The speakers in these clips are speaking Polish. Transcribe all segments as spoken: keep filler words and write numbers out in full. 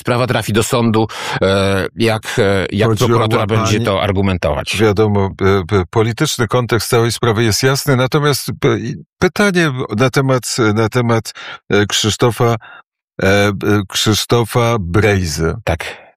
sprawa trafi do sądu, jak, jak prokuratura będzie to argumentować. Wiadomo, polityczny kontekst całej sprawy jest jasny, natomiast pytanie na temat, na temat Krzysztofa, Krzysztofa Brejzy. Tak.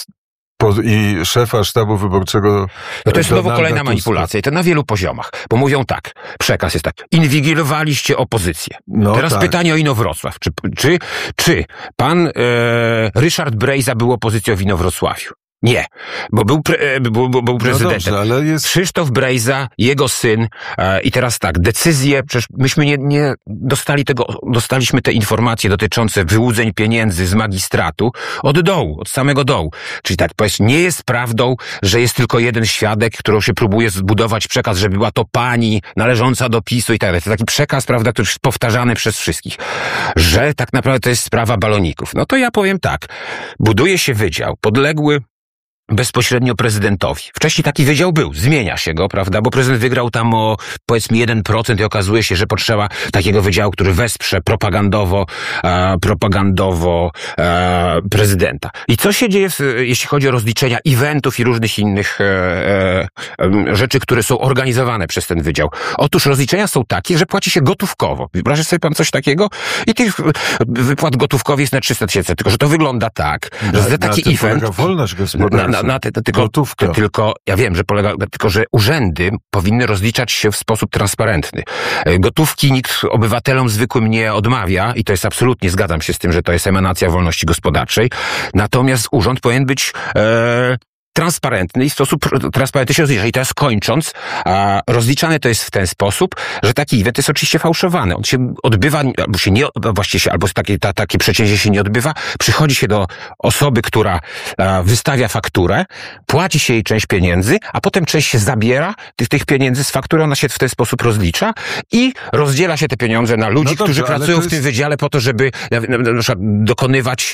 I szefa sztabu wyborczego. No to jest znowu Donalda kolejna Tuska. manipulacja i to na wielu poziomach, bo mówią tak, przekaz jest tak, inwigilowaliście opozycję. No Teraz tak. pytanie o Inowrocław. Czy, czy, czy pan e, Ryszard Brejza był opozycją w Inowrocławiu? Nie, bo był, pre, był, był, był prezydentem. No dobrze, ale jest... Krzysztof Brejza, jego syn e, i teraz tak, decyzje, przecież myśmy nie, nie dostali tego, dostaliśmy te informacje dotyczące wyłudzeń pieniędzy z magistratu od dołu, od samego dołu. Czyli tak, powiedz, nie jest prawdą, że jest tylko jeden świadek, którą się próbuje zbudować przekaz, że była to pani należąca do PiSu i tak dalej. To taki przekaz, prawda, który jest powtarzany przez wszystkich, że tak naprawdę to jest sprawa baloników. No to ja powiem tak, buduje się wydział podległy bezpośrednio prezydentowi. Wcześniej taki wydział był, zmienia się go, prawda, bo prezydent wygrał tam o powiedzmy jeden procent i okazuje się, że potrzeba takiego wydziału, który wesprze propagandowo, e, propagandowo e, prezydenta. I co się dzieje, jeśli chodzi o rozliczenia eventów i różnych innych e, e, rzeczy, które są organizowane przez ten wydział? Otóż rozliczenia są takie, że płaci się gotówkowo. Wyobraź sobie pan coś takiego? I tych wypłat gotówkowych jest na trzysta tysięcy, tylko że to wygląda tak, że za taki event... wolność gospodarcza. Na, na te, to tylko, to tylko, ja wiem, że polega, tylko że urzędy powinny rozliczać się w sposób transparentny. Gotówki nikt obywatelom zwykłym nie odmawia i to jest absolutnie, zgadzam się z tym, że to jest emanacja wolności gospodarczej. Natomiast urząd powinien być e, transparentny i w sposób transparentny się rozlicza. I teraz kończąc, a rozliczane to jest w ten sposób, że taki event jest oczywiście fałszowany. On się odbywa, albo się nie, właściwie się, albo takie, ta, takie przedsięwzięcie się nie odbywa. Przychodzi się do osoby, która a, wystawia fakturę, płaci się jej część pieniędzy, a potem część się zabiera tych, tych pieniędzy z faktury, ona się w ten sposób rozlicza i rozdziela się te pieniądze na ludzi, no dobrze, którzy pracują jest... w tym wydziale po to, żeby na, na, na przykład dokonywać,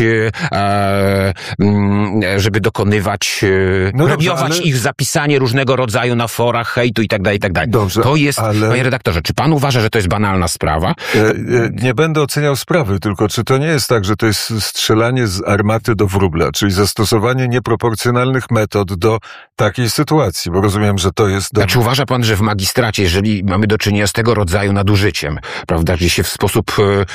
e, żeby dokonywać No premiować dobrze, ale... ich zapisanie różnego rodzaju na forach, hejtu i tak dalej, i tak dalej. Dobrze, to jest, ale... panie redaktorze, czy pan uważa, że to jest banalna sprawa? E, e, nie będę oceniał sprawy, tylko czy to nie jest tak, że to jest strzelanie z armaty do wróbla, czyli zastosowanie nieproporcjonalnych metod do takiej sytuacji, bo rozumiem, że to jest... Do... Znaczy uważa pan, że w magistracie, jeżeli mamy do czynienia z tego rodzaju nadużyciem, prawda, gdzie się w sposób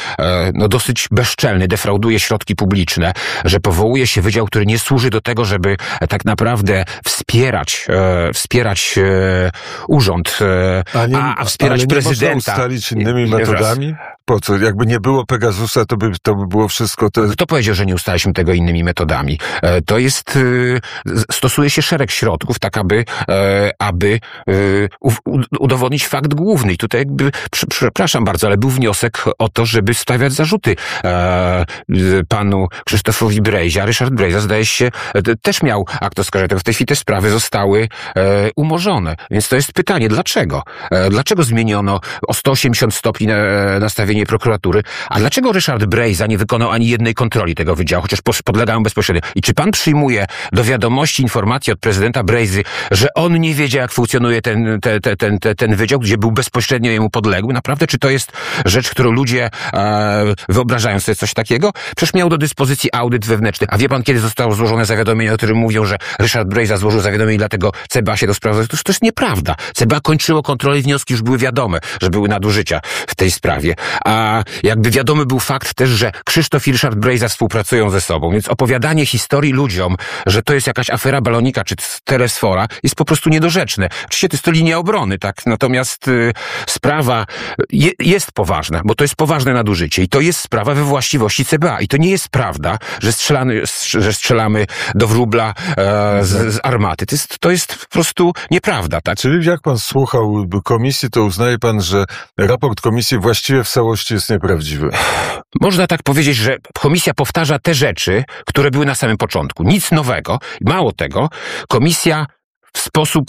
e, no dosyć bezczelny defrauduje środki publiczne, że powołuje się wydział, który nie służy do tego, żeby tak naprawdę wspierać, e, wspierać e, urząd, e, a, nie, a, a wspierać ale prezydenta. Nie można ustalić innymi metodami? Po co? Jakby nie było Pegasusa, to by, to by było wszystko... To... Kto powiedział, że nie ustaliśmy tego innymi metodami? E, to jest... E, stosuje się szereg środków, tak aby, e, aby e, u, udowodnić fakt główny. I tutaj jakby, pr, przepraszam bardzo, ale był wniosek o to, żeby stawiać zarzuty e, panu Krzysztofowi Brejzie. Ryszard Brejza, zdaje się, e, też miał akt oskarżenia. W tej chwili te sprawy zostały e, umorzone. Więc to jest pytanie, dlaczego? E, dlaczego zmieniono o sto osiemdziesiąt stopni na, nastawienie prokuratury? A dlaczego Ryszard Brejza nie wykonał ani jednej kontroli tego wydziału, chociaż podlegają bezpośrednio? I czy pan przyjmuje do wiadomości informacje od prezydenta Brejzy, że on nie wiedział, jak funkcjonuje ten, ten, ten, ten, ten wydział, gdzie był bezpośrednio jemu podległy? Naprawdę, czy to jest rzecz, którą ludzie e, wyobrażają sobie coś takiego? Przecież miał do dyspozycji audyt wewnętrzny. A wie pan, kiedy zostało złożone zawiadomienie, o którym mówią, że Ryszard Brejza złożył zawiadomienie i dlatego C B A się do sprawy... To, to jest nieprawda. C B A kończyło kontrolę i wnioski już były wiadome, że były nadużycia w tej sprawie. A jakby wiadomy był fakt też, że Krzysztof i Ryszard Brejza współpracują ze sobą. Więc opowiadanie historii ludziom, że to jest jakaś afera balonika czy telesfora, jest po prostu niedorzeczne. Oczywiście to jest to linia obrony, tak? Natomiast y, sprawa je, jest poważna, bo to jest poważne nadużycie i to jest sprawa we właściwości C B A. I to nie jest prawda, że, strzelamy, że strzelamy do wróbla e, z, z armaty. To jest, to jest po prostu nieprawda, tak? Czyli jak pan słuchał komisji, to uznaje pan, że raport komisji właściwie w całości jest nieprawdziwy? Można tak powiedzieć, że komisja powtarza te rzeczy, które były na samym początku. Nic nowego. Mało tego, komisja w sposób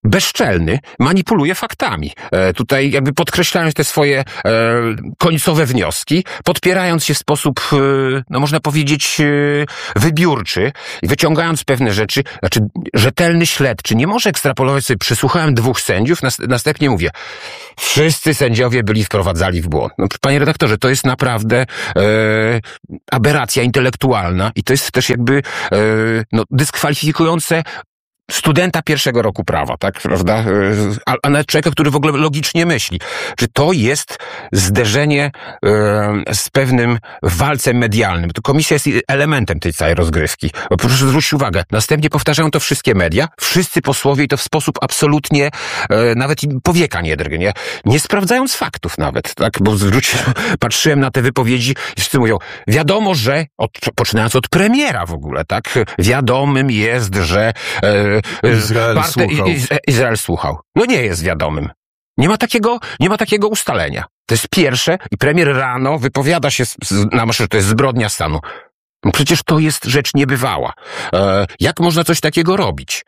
bezczelny manipuluje faktami. E, tutaj jakby podkreślając te swoje e, końcowe wnioski, podpierając się w sposób, e, no można powiedzieć, e, wybiórczy i wyciągając pewne rzeczy, znaczy rzetelny śledczy nie może ekstrapolować sobie, przysłuchałem dwóch sędziów, nas, następnie mówię, wszyscy sędziowie byli wprowadzali w błąd. No, panie redaktorze, to jest naprawdę e, aberracja intelektualna i to jest też jakby e, no, dyskwalifikujące studenta pierwszego roku prawa, tak, prawda? A, a nawet człowieka, który w ogóle logicznie myśli. Czy to jest zderzenie e, z pewnym walcem medialnym? To komisja jest elementem tej całej rozgrywki. Bo proszę zwrócić uwagę, następnie powtarzają to wszystkie media, wszyscy posłowie i to w sposób absolutnie e, nawet im powieka nie drgnie, nie sprawdzając faktów nawet, tak? Bo zwróć, patrzyłem na te wypowiedzi i wszyscy mówią, wiadomo, że, od, poczynając od premiera w ogóle, tak? Wiadomym jest, że e, Izrael Parte, słuchał. Iz, Izrael słuchał. No nie jest wiadomym. Nie ma takiego, nie ma takiego ustalenia. To jest pierwsze i premier rano wypowiada się z, z, na że to jest zbrodnia stanu. No przecież to jest rzecz niebywała. E, jak można coś takiego robić?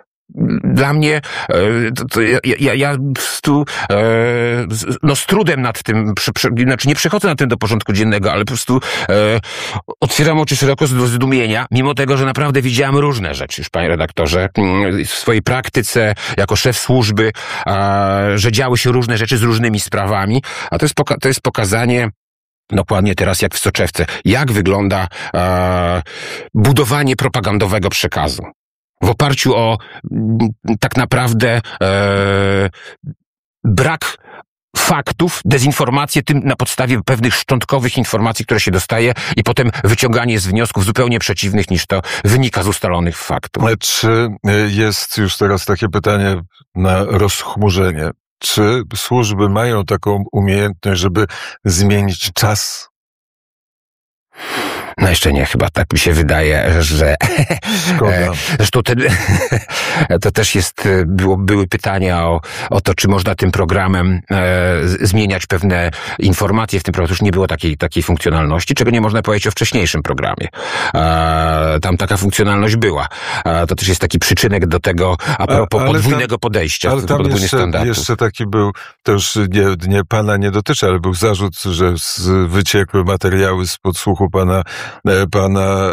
Dla mnie, to, to ja, ja, ja tu, e, no z trudem nad tym, przy, przy, znaczy nie przechodzę nad tym do porządku dziennego, ale po prostu e, otwieram oczy szeroko z zdumienia, mimo tego, że naprawdę widziałem różne rzeczy już, panie redaktorze, w swojej praktyce, jako szef służby, e, że działy się różne rzeczy z różnymi sprawami, a to jest, poka- to jest pokazanie, dokładnie teraz jak w soczewce, jak wygląda e, budowanie propagandowego przekazu. W oparciu o tak naprawdę e, brak faktów, dezinformację, tym na podstawie pewnych szczątkowych informacji, które się dostaje i potem wyciąganie z wniosków zupełnie przeciwnych niż to wynika z ustalonych faktów. Czy jest już teraz takie pytanie na rozchmurzenie? Czy służby mają taką umiejętność, żeby zmienić czas? No jeszcze nie, chyba tak mi się wydaje, że Szkoda. Zresztą ten, to też jest, było, były pytania o, o to, czy można tym programem e, zmieniać pewne informacje. W tym programie już nie było takiej, takiej funkcjonalności, czego nie można powiedzieć o wcześniejszym programie. E, tam taka funkcjonalność była. E, to też jest taki przyczynek do tego, a propos a, podwójnego tam, podejścia, ale tam podwójnych jeszcze, standardów. jeszcze taki był, to już nie, nie pana nie dotyczy, ale był zarzut, że z, wyciekły materiały z podsłuchu pana pana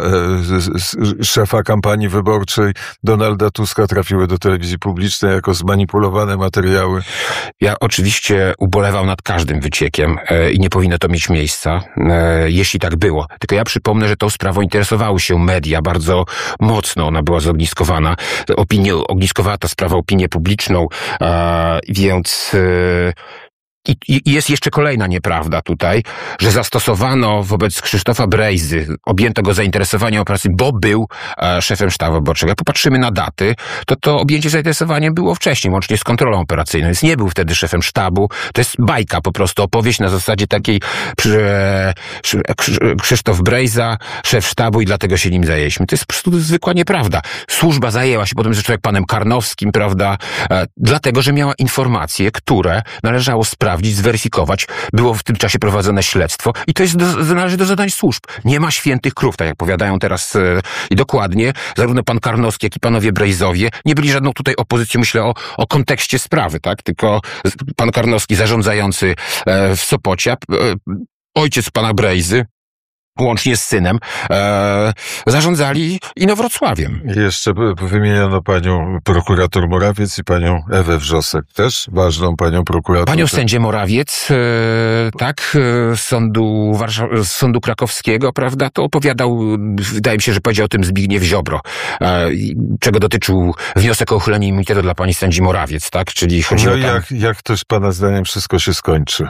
e, szefa kampanii wyborczej Donalda Tuska trafiły do telewizji publicznej jako zmanipulowane materiały. Ja oczywiście ubolewam nad każdym wyciekiem e, i nie powinno to mieć miejsca, e, jeśli tak było. Tylko ja przypomnę, że tą sprawą interesowały się media bardzo mocno. Ona była zogniskowana. Opinię, ogniskowała ta sprawa opinię publiczną, e, więc... E, I, I jest jeszcze kolejna nieprawda tutaj, że zastosowano wobec Krzysztofa Brejzy, objęto go zainteresowaniem operacji, bo był e, szefem sztabu wyborczego. Jak popatrzymy na daty, to to objęcie zainteresowaniem było wcześniej, łącznie z kontrolą operacyjną, więc nie był wtedy szefem sztabu. To jest bajka, po prostu opowieść na zasadzie takiej e, Krzysztof Brejza, szef sztabu i dlatego się nim zajęliśmy. To jest po prostu zwykła nieprawda. Służba zajęła się potem ze człowiek panem Karnowskim, prawda, e, dlatego, że miała informacje, które należało sprawdzić, zweryfikować. Było w tym czasie prowadzone śledztwo i to jest do, należy do zadań służb. Nie ma świętych krów, tak jak powiadają teraz e, i dokładnie, zarówno pan Karnowski, jak i panowie Brejzowie nie byli żadną tutaj opozycją, myślę o, o kontekście sprawy, tak? Tylko pan Karnowski zarządzający e, w Sopocie, e, ojciec pana Brejzy, łącznie z synem, e, zarządzali Inowrocławiem. Jeszcze wymieniono panią prokurator Morawiec i panią Ewę Wrzosek, też ważną panią prokurator. Panią sędzię Morawiec, e, tak, z sądu, Warszaw- z sądu krakowskiego, prawda, to opowiadał, wydaje mi się, że powiedział o tym Zbigniew Ziobro, e, czego dotyczył wniosek o uchylenie immunitetu dla pani sędzi Morawiec, tak, czyli chodzi no o tam... jak, jak to pana zdaniem wszystko się skończy?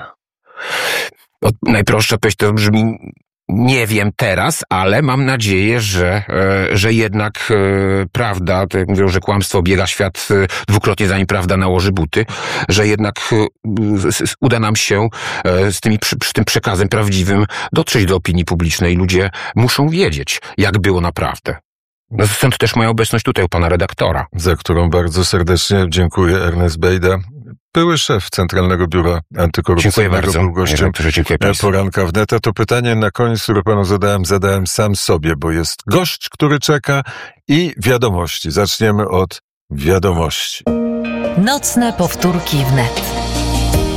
O, najprostsza odpowiedź to brzmi... Nie wiem teraz, ale mam nadzieję, że, że jednak prawda, to jak mówią, że kłamstwo biega świat dwukrotnie, zanim prawda nałoży buty, że jednak uda nam się z, tymi, z tym przekazem prawdziwym dotrzeć do opinii publicznej. Ludzie muszą wiedzieć, jak było naprawdę. No, stąd też moja obecność tutaj u pana redaktora. Za którą bardzo serdecznie dziękuję. Ernest Bejda, były szef Centralnego Biura Antykorupcyjnego, był gościem Poranka Wnet. To pytanie na koniec, które panu zadałem, zadałem sam sobie, bo jest gość, który czeka i wiadomości. Zaczniemy od wiadomości. Nocne powtórki wnet.